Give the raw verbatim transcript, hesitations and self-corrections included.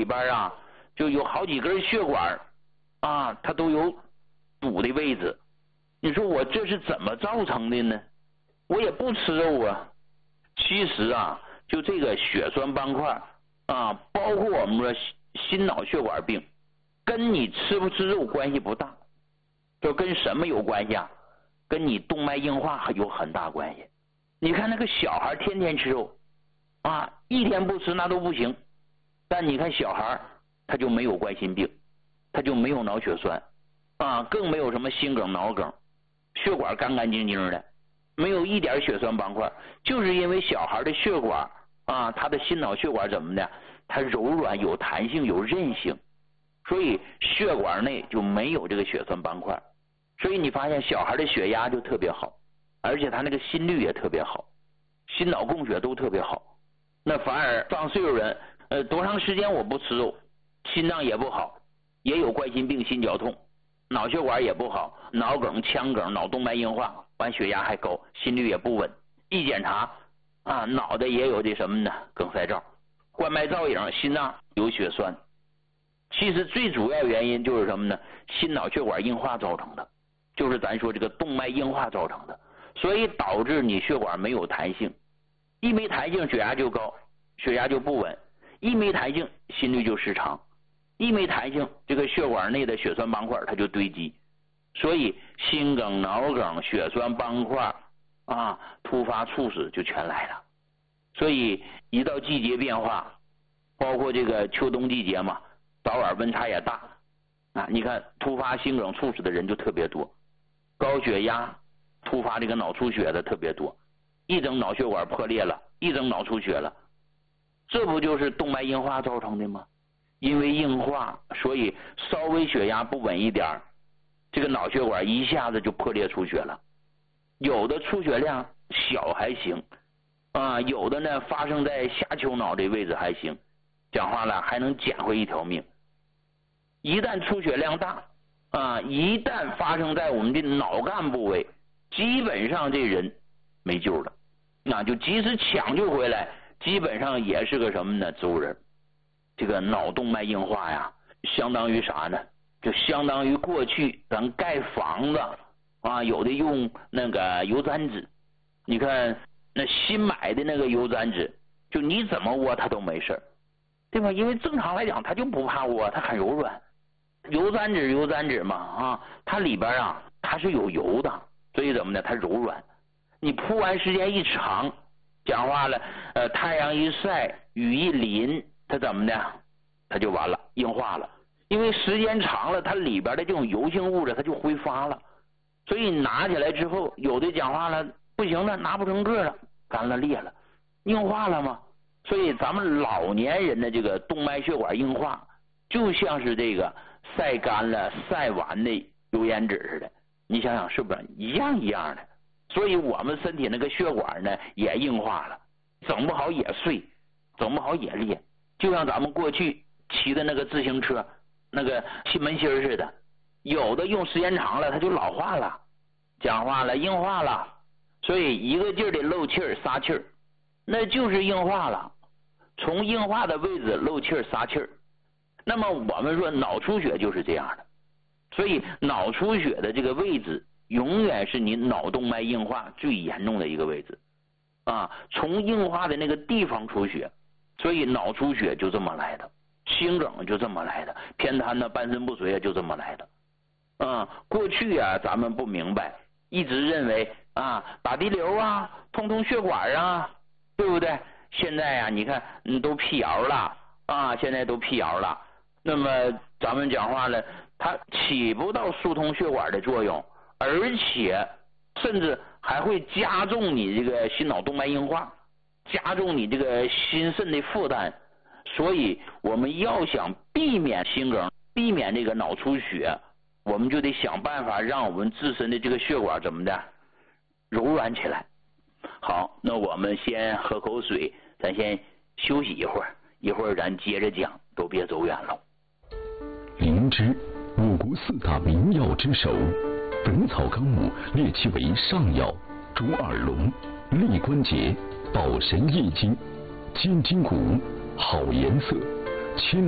里边啊就有好几根血管啊，它都有堵的位置。你说我这是怎么造成的呢？我也不吃肉啊。其实啊，就这个血栓斑块啊，包括我们说心脑血管病，跟你吃不吃肉关系不大，就跟什么有关系啊？跟你动脉硬化有很大关系。你看那个小孩天天吃肉啊，一天不吃那都不行。但你看小孩他就没有冠心病，他就没有脑血栓啊，更没有什么心梗脑梗，血管干干净净的，没有一点血栓斑块，就是因为小孩的血管啊，他的心脑血管怎么的，它柔软有弹性有韧性，所以血管内就没有这个血栓斑块。所以你发现小孩的血压就特别好，而且他那个心率也特别好，心脑供血都特别好。那反而上岁数人呃，多长时间我不吃肉，心脏也不好，也有冠心病心绞痛，脑血管也不好，脑梗腔梗脑动脉硬化，完血压还高，心率也不稳，一检查啊，脑袋也有这什么呢？梗塞灶，冠脉造影，心脏有血栓。其实最主要原因就是什么呢？心脑血管硬化造成的，就是咱说这个动脉硬化造成的，所以导致你血管没有弹性，一没弹性血压就高，血压就不稳，一没弹性心率就失常，一没弹性这个血管内的血栓斑块它就堆积，所以心梗脑梗血栓斑块啊突发猝死就全来了。所以一到季节变化，包括这个秋冬季节嘛，早晚温差也大啊，你看突发心梗猝死的人就特别多，高血压突发这个脑出血的特别多，一整脑血管破裂了，一整脑出血了，这不就是动脉硬化造成的吗？因为硬化，所以稍微血压不稳一点，这个脑血管一下子就破裂出血了。有的出血量小还行啊，有的呢发生在下丘脑这位置还行，讲话了还能捡回一条命。一旦出血量大啊，一旦发生在我们的脑干部位，基本上这人没救了，那就即使抢救回来，基本上也是个什么呢？植物人。这个脑动脉硬化呀，相当于啥呢？就相当于过去咱盖房子啊，有的用那个油毡纸，你看那新买的那个油毡纸，就你怎么窝它都没事，对吧？因为正常来讲它就不怕窝，它很柔软。油毡纸油毡纸嘛啊，它里边啊它是有油的，所以怎么呢？它柔软。你铺完时间一长，讲话了，呃，太阳一晒，雨一淋，它怎么的？它就完了，硬化了。因为时间长了，它里边的这种油性物质它就挥发了，所以拿起来之后，有的讲话了不行了，拿不成个了，干了裂了，硬化了嘛。所以咱们老年人的这个动脉血管硬化，就像是这个晒干了晒完的油烟纸似的，你想想是不是一样一样的？所以我们身体那个血管呢也硬化了，整不好也碎，整不好也裂，就像咱们过去骑的那个自行车那个气门芯似的，有的用时间长了它就老化了，讲话了硬化了，所以一个劲儿的漏气儿撒气儿，那就是硬化了，从硬化的位置漏气儿撒气儿。那么我们说脑出血就是这样的，所以脑出血的这个位置永远是你脑动脉硬化最严重的一个位置啊，从硬化的那个地方出血，所以脑出血就这么来的，心梗就这么来的，偏瘫呢半身不遂就这么来的啊。过去啊咱们不明白，一直认为啊打滴流啊通通血管啊，对不对？现在啊你看嗯都辟谣了啊，现在都辟谣了，那么咱们讲话了，它起不到疏通血管的作用，而且甚至还会加重你这个心脑动脉硬化，加重你这个心肾的负担。所以我们要想避免心梗，避免这个脑出血，我们就得想办法让我们自身的这个血管怎么的柔软起来。好，那我们先喝口水，咱先休息一会儿，一会儿咱接着讲，都别走远了。 灵芝，我国四大名药之首，《本草纲目》列其为上药，主耳聋、利关节、保神益精、坚筋骨，好颜色，千